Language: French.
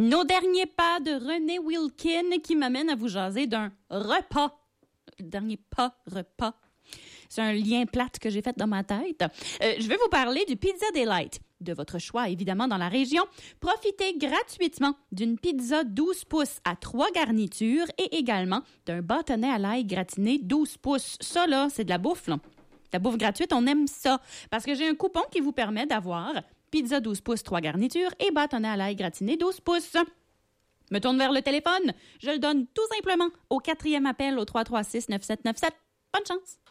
Nos derniers pas de René Wilkin qui m'amène à vous jaser d'un repas. Le dernier pas, repas. C'est un lien plate que j'ai fait dans ma tête. Je vais vous parler du Pizza Delight. De votre choix, évidemment, dans la région. Profitez gratuitement d'une pizza 12 pouces à 3 garnitures et également d'un bâtonnet à l'ail gratiné 12 pouces. Ça, là, c'est de la bouffe, là. La bouffe gratuite, on aime ça. Parce que j'ai un coupon qui vous permet d'avoir pizza 12 pouces, 3 garnitures et bâtonnet à l'ail gratiné 12 pouces. Me tourne vers le téléphone. Je le donne tout simplement au 4e appel au 336-9797. Bonne chance!